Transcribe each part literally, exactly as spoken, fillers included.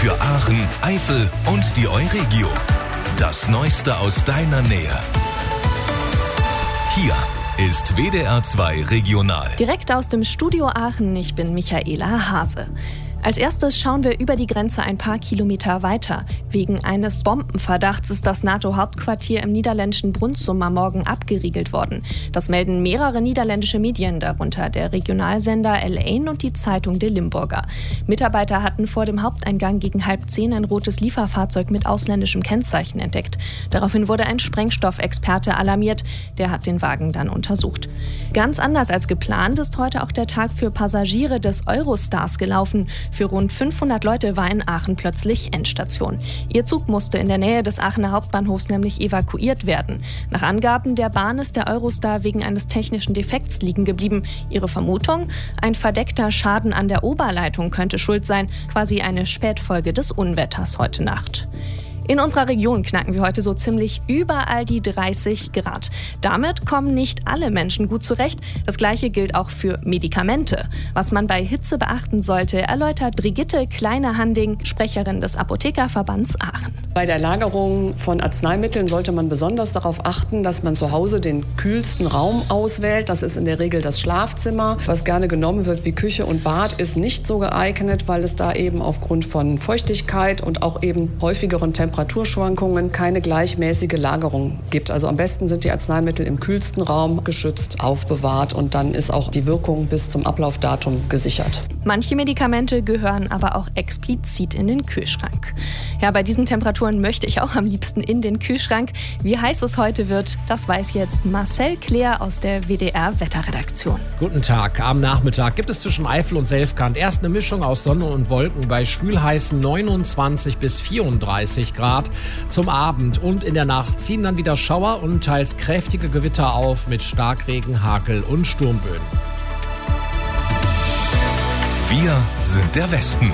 Für Aachen, Eifel und die Euregio. Das Neueste aus deiner Nähe. Hier ist W D R zwei Regional. Direkt aus dem Studio Aachen, ich bin Michaela Hase. Als erstes schauen wir über die Grenze ein paar Kilometer weiter. Wegen eines Bombenverdachts ist das NATO-Hauptquartier im niederländischen Brunssum am Morgen abgeriegelt worden. Das melden mehrere niederländische Medien, darunter der Regionalsender L eins und die Zeitung De Limburger. Mitarbeiter hatten vor dem Haupteingang gegen halb zehn ein rotes Lieferfahrzeug mit ausländischem Kennzeichen entdeckt. Daraufhin wurde ein Sprengstoffexperte alarmiert. Der hat den Wagen dann untersucht. Ganz anders als geplant ist heute auch der Tag für Passagiere des Eurostars gelaufen. Für rund fünfhundert Leute war in Aachen plötzlich Endstation. Ihr Zug musste in der Nähe des Aachener Hauptbahnhofs nämlich evakuiert werden. Nach Angaben der Bahn ist der Eurostar wegen eines technischen Defekts liegen geblieben. Ihre Vermutung? Ein verdeckter Schaden an der Oberleitung könnte schuld sein, quasi eine Spätfolge des Unwetters heute Nacht. In unserer Region knacken wir heute so ziemlich überall die dreißig Grad. Damit kommen nicht alle Menschen gut zurecht. Das Gleiche gilt auch für Medikamente. Was man bei Hitze beachten sollte, erläutert Brigitte Kleine-Handing, Sprecherin des Apothekerverbands Aachen. Bei der Lagerung von Arzneimitteln sollte man besonders darauf achten, dass man zu Hause den kühlsten Raum auswählt. Das ist in der Regel das Schlafzimmer. Was gerne genommen wird wie Küche und Bad, ist nicht so geeignet, weil es da eben aufgrund von Feuchtigkeit und auch eben häufigeren Temperaturen Temperaturschwankungen keine gleichmäßige Lagerung gibt. Also am besten sind die Arzneimittel im kühlsten Raum geschützt, aufbewahrt und dann ist auch die Wirkung bis zum Ablaufdatum gesichert. Manche Medikamente gehören aber auch explizit in den Kühlschrank. Ja, bei diesen Temperaturen möchte ich auch am liebsten in den Kühlschrank. Wie heiß es heute wird, das weiß jetzt Marcel Kleer aus der W D R-Wetterredaktion. Guten Tag. Am Nachmittag gibt es zwischen Eifel und Selfkant erst eine Mischung aus Sonne und Wolken bei schwülheißen neunundzwanzig bis vierunddreißig Grad. Zum Abend und in der Nacht ziehen dann wieder Schauer und teils kräftige Gewitter auf mit Starkregen, Hagel und Sturmböen. Wir sind der Westen.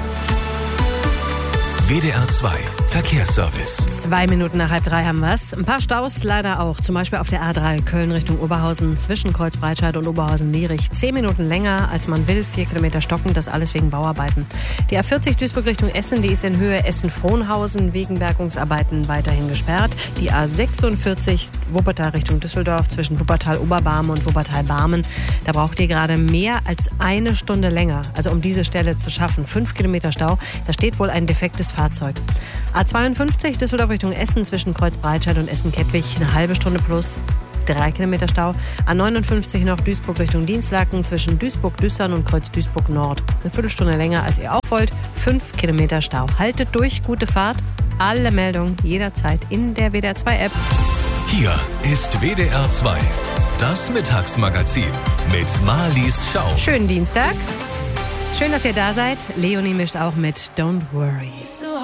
W D R zwei Verkehrsservice. Zwei Minuten nach halb drei haben wir es. Ein paar Staus leider auch. Zum Beispiel auf der A drei Köln Richtung Oberhausen zwischen Kreuzbreitscheid und Oberhausen-Lierich. Zehn Minuten länger als man will. Vier Kilometer stocken. Das alles wegen Bauarbeiten. Die A vierzig Duisburg Richtung Essen. Die ist in Höhe Essen-Frohnhausen wegen Bergungsarbeiten weiterhin gesperrt. Die A sechsundvierzig Wuppertal Richtung Düsseldorf zwischen Wuppertal-Oberbarmen und Wuppertal-Barmen. Da braucht ihr gerade mehr als eine Stunde länger. Also um diese Stelle zu schaffen. Fünf Kilometer Stau. Da steht wohl ein defektes Fahrzeug. A zweiundfünfzig Düsseldorf Richtung Essen zwischen Kreuzbreitscheid und Essen-Kettwig eine halbe Stunde plus, drei Kilometer Stau. A neunundfünfzig noch Duisburg Richtung Dienstlaken zwischen Duisburg-Düssern und Kreuz-Duisburg Nord. Eine Viertelstunde länger als ihr auch wollt, fünf Kilometer Stau. Haltet durch, gute Fahrt. Alle Meldungen jederzeit in der W D R zwei App. Hier ist W D R zwei, das Mittagsmagazin mit Marlies Schau. Schönen Dienstag. Schön, dass ihr da seid. Leonie mischt auch mit Don't Worry.